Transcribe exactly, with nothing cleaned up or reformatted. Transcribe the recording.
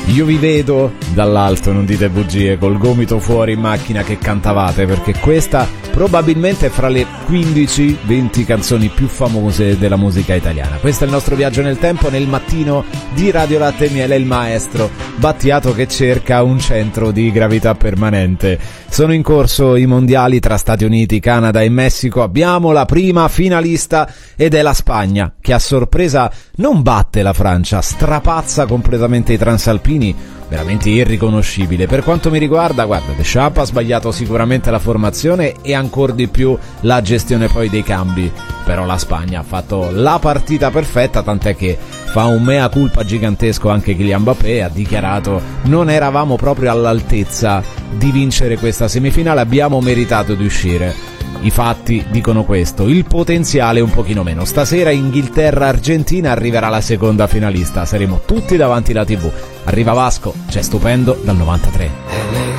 Io vi vedo dall'alto, non dite bugie, col gomito fuori in macchina che cantavate, perché questa probabilmente è fra le quindici venti canzoni più famose della musica italiana. Questo è il nostro viaggio nel tempo nel mattino di Radio Latte e Miele, il maestro Battiato che cerca un centro di gravità permanente. Sono in corso i mondiali tra Stati Uniti, Canada e Messico. Abbiamo la prima finalista ed è la Spagna, che a sorpresa non batte la Francia, strapazza completamente i transalpini, veramente irriconoscibile. Per quanto mi riguarda, guarda, Deschamps ha sbagliato sicuramente la formazione e ancor di più la gestione poi dei cambi, però la Spagna ha fatto la partita perfetta, tant'è che fa un mea culpa gigantesco anche Kylian Mbappé e ha dichiarato: non eravamo proprio all'altezza di vincere questa semifinale, abbiamo meritato di uscire. I fatti dicono questo, il potenziale un pochino meno. Stasera Inghilterra-Argentina arriverà la seconda finalista, saremo tutti davanti alla tivù. Arriva Vasco, c'è Stupendo dal novantatré.